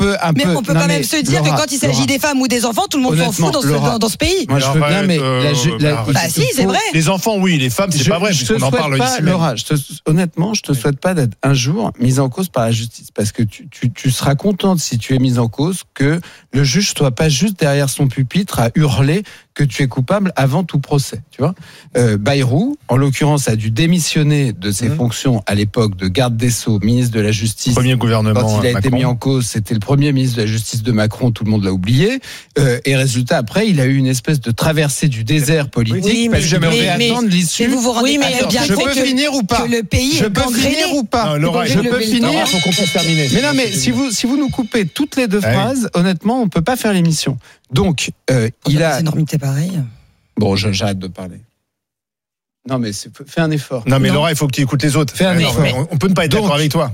peut quand même se dire Laura, que quand il s'agit des femmes ou des enfants, tout le monde s'en fout dans ce pays. Moi, je veux bien, mais si, c'est vrai. Les enfants, oui, les femmes, c'est pas vrai. On en parle ici. Laura, honnêtement, je te souhaite pas d'être un jour mise en cause par la justice, parce que tu seras contente si tu es mise en cause que le juge soit pas juste derrière son pupitre à hurler que tu es coupable avant tout procès, tu vois. Bayrou, en l'occurrence, a dû démissionner de ses fonctions à l'époque de garde des Sceaux, ministre de la Justice. Premier gouvernement quand il a Macron. été mis en cause, c'était le premier ministre de la Justice de Macron, tout le monde l'a oublié. Et résultat, après, il a eu une espèce de traversée du désert politique. Oui, mais je devais attendre l'issue. Vous vous rendez bien je peux finir ou pas? Que le pays je peux finir ou pas? Laura, je peux finir. Faut qu'on puisse terminer. Mais non, mais si vous nous coupez toutes les deux phrases, honnêtement, on peut pas faire l'émission. Donc, il a. C'est énormité pareil. Bon, j'arrête de parler. Non, mais fais un effort. Non, mais Laura, il faut que tu écoutes les autres. Fais un effort. On peut ne pas être d'accord avec toi.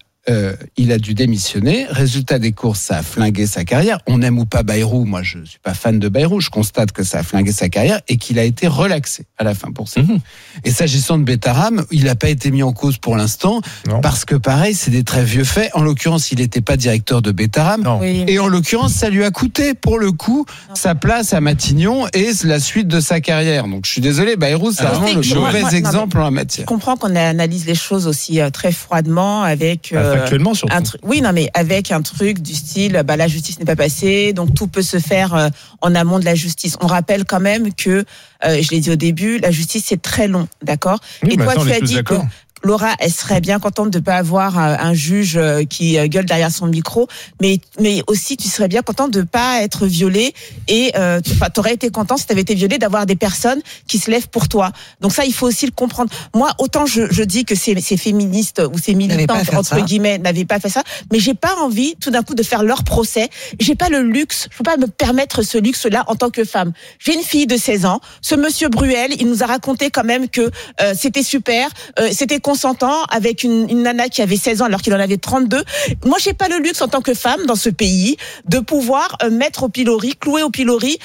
Il a dû démissionner. Résultat des courses, ça a flingué sa carrière. On aime ou pas Bayrou. Moi, je suis pas fan de Bayrou. Je constate que ça a flingué sa carrière et qu'il a été relaxé à la fin pour ça. Et s'agissant de Betaram, il n'a pas été mis en cause pour l'instant parce que pareil, c'est des très vieux faits. En l'occurrence, il n'était pas directeur de Betaram. Et en l'occurrence, ça lui a coûté pour le coup sa place à Matignon et la suite de sa carrière. Donc, je suis désolé, Bayrou, c'est vraiment le mauvais exemple en la matière. Je comprends qu'on analyse les choses aussi très froidement avec. Actuellement, surtout. Avec un truc du style, la justice n'est pas passée, donc tout peut se faire en amont de la justice. On rappelle quand même que, je l'ai dit au début, la justice c'est très long, d'accord ? Oui, et toi, tu as dit que Laura, elle serait bien contente de ne pas avoir un juge qui gueule derrière son micro, mais aussi tu serais bien contente de ne pas être violée et tu aurais été content si tu avais été violée d'avoir des personnes qui se lèvent pour toi. Donc ça, il faut aussi le comprendre. Moi, autant je dis que ces féministes ou ces militantes, entre guillemets, n'avaient pas fait ça, mais j'ai pas envie tout d'un coup de faire leur procès. J'ai pas le luxe, je peux pas me permettre ce luxe-là en tant que femme. J'ai une fille de 16 ans, ce monsieur Bruel, il nous a raconté quand même que c'était super, c'était consentant avec une nana qui avait 16 ans alors qu'il en avait 32. Moi, j'ai pas le luxe en tant que femme dans ce pays de pouvoir mettre au pilori, clouer au pilori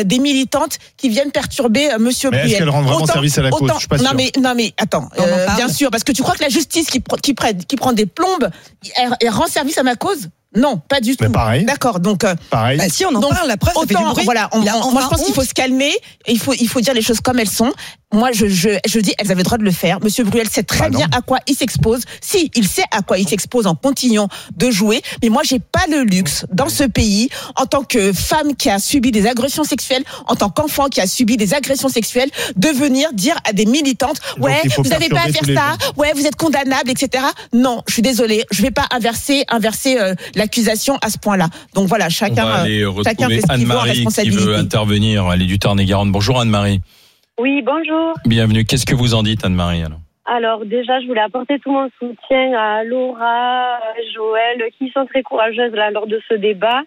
des militantes qui viennent perturber monsieur Bruel. Est-ce qu'elle rend vraiment service à la cause ? Je suis pas sûr. Non mais attends, bien sûr, parce que tu crois que la justice qui prend des plombes, elle rend service à ma cause ? Non, pas du tout. Mais pareil. D'accord, donc pareil. Si on en parle, la preuve, ça fait du bruit. Voilà, moi je pense qu'il faut se calmer, il faut dire les choses comme elles sont. Moi je dis elles avaient le droit de le faire. Monsieur Bruel sait très bien à quoi il s'expose. Si, il sait à quoi il s'expose en continuant de jouer, mais moi j'ai pas le luxe dans ce pays en tant que femme qui a subi des agressions sexuelles, en tant qu'enfant qui a subi des agressions sexuelles, de venir dire à des militantes vous n'avez pas à faire ça, vous êtes condamnable, etc. Non, je suis désolée, je vais pas inverser l'accusation à ce point-là. Donc voilà, chacun fait ce qu'il veut en responsabilité. Anne-Marie qui veut intervenir, elle est du Tarn-et-Garonne. Bonjour Anne-Marie. Oui, bonjour. Bienvenue. Qu'est-ce que vous en dites Anne-Marie alors ? Alors déjà, je voulais apporter tout mon soutien à Laura, Joël, qui sont très courageuses là lors de ce débat.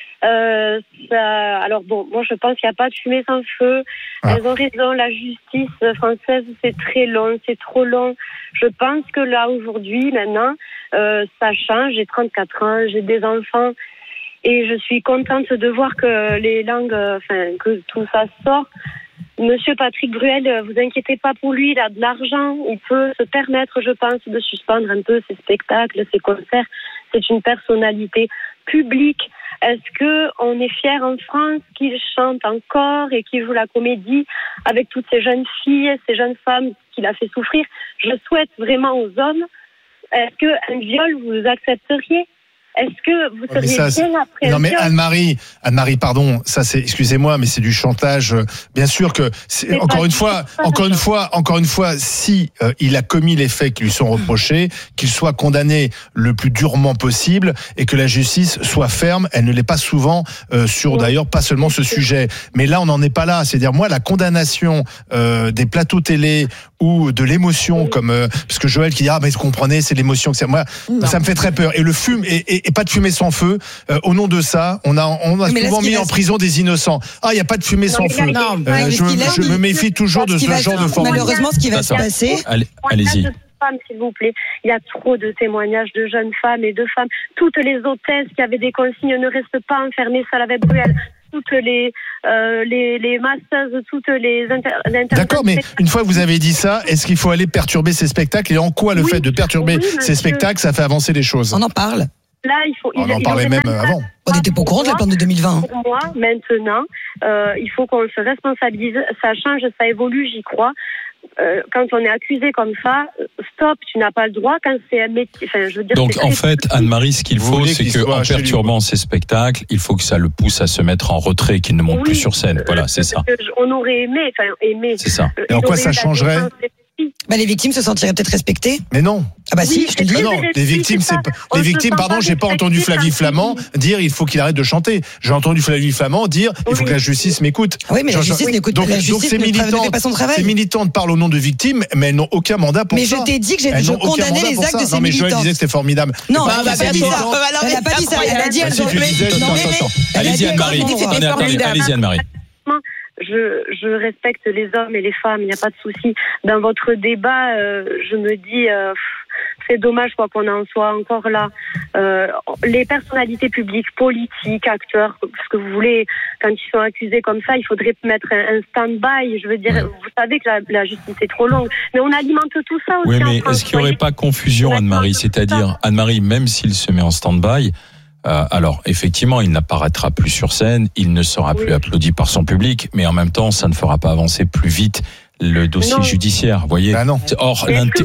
Alors bon, moi je pense qu'il n'y a pas de fumée sans feu. Elles ont raison, la justice française c'est très long, c'est trop long. Je pense que là aujourd'hui, maintenant, ça change. J'ai 34 ans, j'ai des enfants et je suis contente de voir que les langues, que tout ça sort. Monsieur Patrick Bruel, vous inquiétez pas pour lui, il a de l'argent, il peut se permettre, je pense, de suspendre un peu ses spectacles, ses concerts. C'est une personnalité publique. Est-ce que on est fiers en France qu'il chante encore et qu'il joue la comédie avec toutes ces jeunes filles, ces jeunes femmes qu'il a fait souffrir? Je souhaite vraiment aux hommes, est-ce qu'un viol, vous accepteriez? Est-ce que vous seriez bien après? Non mais Anne-Marie, pardon, ça c'est, excusez-moi, mais c'est du chantage. Bien sûr que encore une fois, si il a commis les faits qui lui sont reprochés, qu'il soit condamné le plus durement possible et que la justice soit ferme. Elle ne l'est pas souvent sur d'ailleurs pas seulement ce sujet. Mais là, on n'en est pas là. C'est-à-dire moi, la condamnation des plateaux télé ou de l'émotion, comme parce que Joël qui dit mais vous comprenez, c'est l'émotion que c'est. Moi, ça me fait très peur. Et le fume et pas de fumée sans feu. Au nom de ça, on a souvent mis en prison des innocents. Il y a pas de fumée sans feu. Je me méfie toujours de ce genre de formule. Malheureusement, ce qui va se passer. Allez-y. Femmes, s'il vous plaît. Il y a trop de témoignages de jeunes femmes et de femmes. Toutes les hôtesses qui avaient des consignes ne restent pas enfermées, ça l'avait Bruel. Toutes les masseuses, toutes les D'accord, mais une fois que vous avez dit ça, est-ce qu'il faut aller perturber ces spectacles et en quoi le fait de perturber ces spectacles, ça fait avancer les choses? On en parle. Là, il faut. On en parlait même avant. On n'était pas au courant de la plainte de 2020. Pour moi, maintenant, il faut qu'on se responsabilise. Ça change, ça évolue, j'y crois. Quand on est accusé comme ça, stop, tu n'as pas le droit quand c'est un métier. Enfin, je veux dire, donc en fait, Anne-Marie, ce qu'il faut, c'est qu'en perturbant ces spectacles, il faut que ça le pousse à se mettre en retrait, qu'il ne monte plus sur scène. Voilà, c'est ça. On aurait aimé. C'est ça. Et en quoi ça changerait ? Les victimes se sentiraient peut-être respectées. Mais non. Ah bah si, je te le dis. Non, les victimes, pardon, j'ai pas entendu Flavie Flament dire il faut qu'il arrête de chanter. J'ai entendu Flavie Flament dire il faut que la justice m'écoute. Oui, mais la justice n'écoute pas. La justice ne fait pas son travail. Ces militantes parlent au nom de victimes, mais elles n'ont aucun mandat pour ça. Mais je t'ai dit que je condamnais les actes de ces militantes. Non, mais Joël disait que c'était formidable. Non, elle n'a pas dit ça. Elle n'a pas dit ça. Elle a dit elles ont fait. Allez-y, Anne-Marie. Allez-y, Anne-Marie. Je respecte les hommes et les femmes, il n'y a pas de souci. Dans votre débat, je me dis, c'est dommage qu'on en soit encore là. Les personnalités publiques, politiques, acteurs, ce que vous voulez, quand ils sont accusés comme ça, il faudrait mettre un stand-by. Je veux dire, vous savez que la justice est trop longue, mais on alimente tout ça aussi. Oui, mais est-ce qu'il n'y aurait pas confusion, Anne-Marie ? C'est-à-dire, Anne-Marie, même s'il se met en stand-by, alors, effectivement, il n'apparaîtra plus sur scène, il ne sera plus applaudi par son public, mais en même temps, ça ne fera pas avancer plus vite le dossier judiciaire, vous voyez. Or,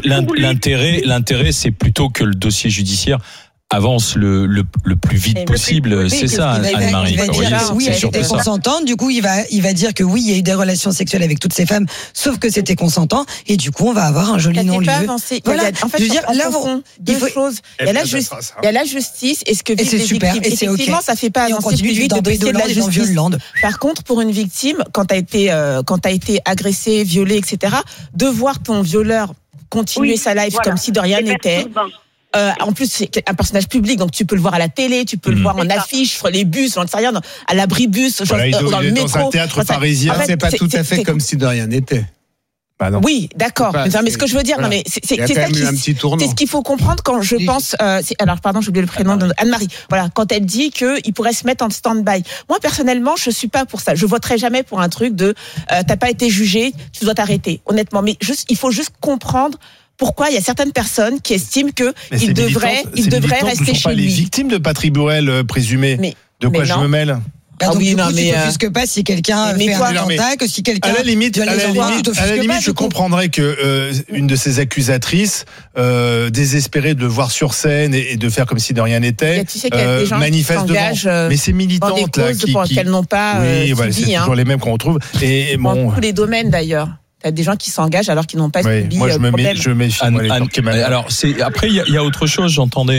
l'intérêt, c'est plutôt que le dossier judiciaire avance le plus vite possible. C'est ça, Anne-Marie. Il va dire oui, elle était consentante. Du coup, il va dire que oui, il y a eu des relations sexuelles avec toutes ces femmes, sauf que c'était consentant. Et du coup, on va avoir un joli non-lieu. Voilà. En fait, je veux dire, là, deux choses. Il y a la justice et ce que vivent les victimes. Effectivement, ça fait pas avancer plus vite le dossier de la justice. Par contre, pour une victime, quand t'as été agressé, violé, etc., de voir ton violeur continuer sa life comme si de rien n'était. En plus, c'est un personnage public, donc tu peux le voir à la télé, tu peux le voir en affiche, sur les bus, j'en sais rien, à l'abribus, dans le métro. Dans un théâtre parisien, c'est pas tout à fait comme si de rien n'était. Bah non. Oui, d'accord. Mais ce que je veux dire, non, mais c'est ça c'est ce qu'il faut comprendre quand je pense. Alors, pardon, j'ai oublié le prénom de Anne-Marie. Voilà, quand elle dit qu'il pourrait se mettre en stand-by. Moi, personnellement, je suis pas pour ça. Je voterai jamais pour un truc de t'as pas été jugé, tu dois t'arrêter. Honnêtement, mais il faut juste comprendre. Pourquoi il y a certaines personnes qui estiment qu'il devrait rester chez lui. Ne sont pas les victimes de Patrick Bruel présumées. De quoi je me mêle? Donc, tu t'offusques pas si quelqu'un fait un attentat, que si quelqu'un. À la limite, je comprendrais que une de ces accusatrices, désespérée de le voir sur scène et de faire comme si de rien n'était, manifeste devant. Mais ces militantes là qu'elles n'ont pas c'est toujours les mêmes qu'on retrouve. Et dans tous les domaines d'ailleurs. Il y a des gens qui s'engagent alors qu'ils n'ont pas subi moi, je me méfie. Alors, après, il y a autre chose. J'entendais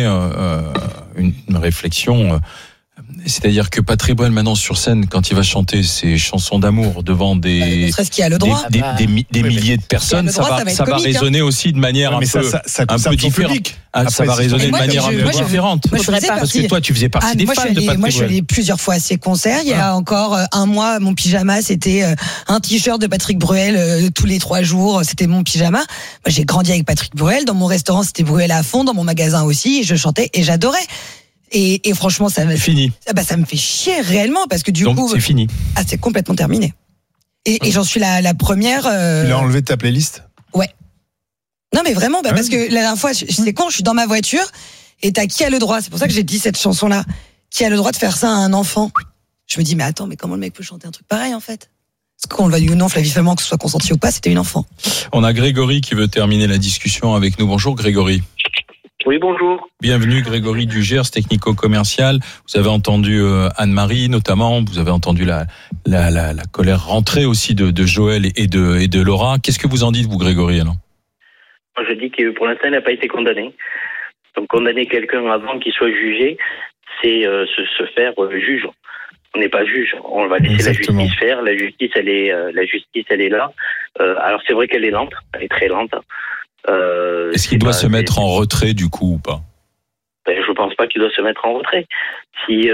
une réflexion. C'est-à-dire que Patrick Bruel, maintenant sur scène, quand il va chanter ses chansons d'amour devant des milliers de personnes, ça va résonner aussi de manière un peu différente. Ça va résonner de manière un peu différente. Parce que toi, tu faisais partie des fans de Patrick Bruel. Moi, je suis allée plusieurs fois à ses concerts. Il y a encore un mois, mon pyjama, c'était un t-shirt de Patrick Bruel tous les 3 jours. C'était mon pyjama. Moi, j'ai grandi avec Patrick Bruel. Dans mon restaurant, c'était Bruel à fond. Dans mon magasin aussi, je chantais et j'adorais. Et franchement, ça me fait chier réellement parce que du coup, c'est fini. Ah, c'est complètement terminé. Et j'en suis la première. Tu l'as enlevé de ta playlist ? Ouais. Non, mais vraiment, parce que la dernière fois, c'est con, je suis dans ma voiture et t'as qui a le droit ? C'est pour ça que j'ai dit cette chanson-là. Qui a le droit de faire ça à un enfant ? Je me dis, mais attends, mais comment le mec peut chanter un truc pareil en fait ? Parce qu'on le veuille ou non, Flavie Flament, que ce soit consenti ou pas, c'était une enfant. On a Grégory qui veut terminer la discussion avec nous. Bonjour Grégory. Oui, bonjour. Bienvenue Grégory du Gers, technico-commercial. Vous avez entendu Anne-Marie notamment, vous avez entendu la colère rentrée aussi de Joël et de Laura. Qu'est-ce que vous en dites vous Grégory alors ? Moi je dis que pour l'instant il n'a pas été condamné. Donc condamner quelqu'un avant qu'il soit jugé, c'est se faire juge. On n'est pas juge, on va laisser la justice faire. La justice elle est là. Alors c'est vrai qu'elle est lente, elle est très lente. Est-ce qu'il doit se mettre en retrait du coup ou pas ? Je pense pas qu'il doit se mettre en retrait. S'il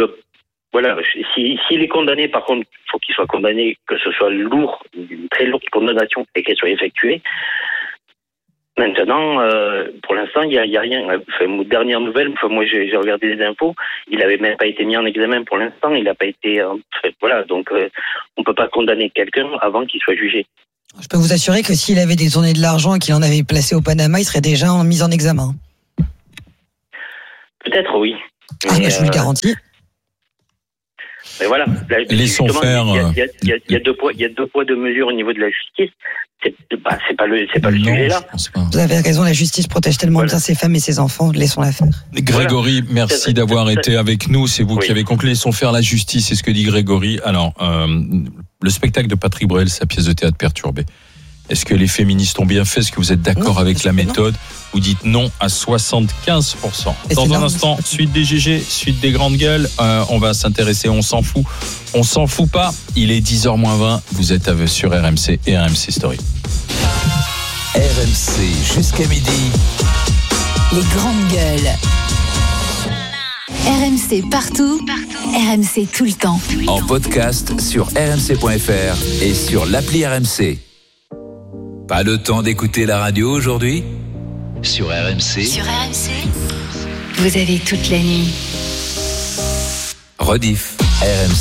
est condamné, par contre, il faut qu'il soit condamné, que ce soit lourd, une très lourde condamnation et qu'elle soit effectuée. Maintenant, pour l'instant, il y a rien. Enfin, dernière nouvelle, moi j'ai regardé les infos, il avait même pas été mis en examen pour l'instant, il n'a pas été. Donc on peut pas condamner quelqu'un avant qu'il soit jugé. Je peux vous assurer que s'il avait détourné de l'argent et qu'il en avait placé au Panama, il serait déjà mis en examen. Peut-être, oui. Je vous le garantis. Mais voilà. Là, laissons faire. Il y a deux poids, deux mesures au niveau de la justice. C'est pas le sujet là. Vous avez raison, la justice protège tellement bien ses femmes et ses enfants. Laissons-la faire. Grégory, merci d'avoir été avec nous. C'est vous qui avez conclu. Laissons faire la justice. C'est ce que dit Grégory. Alors, le spectacle de Patrick Bruel, sa pièce de théâtre Perturbée. Est-ce que les féministes ont bien fait? Est-ce que vous êtes d'accord avec la méthode? Vous dites non à 75%. Dans un instant, suite des GG, suite des grandes gueules. On va s'intéresser, on s'en fout. On s'en fout pas. Il est 10h-20. Vous êtes sur RMC et RMC Story. RMC jusqu'à midi. Les grandes gueules. RMC partout. RMC tout le temps. En podcast sur rmc.fr et sur l'appli RMC. Pas le temps d'écouter la radio aujourd'hui? Sur RMC. Sur RMC, vous avez toute la nuit. Rediff. RMC.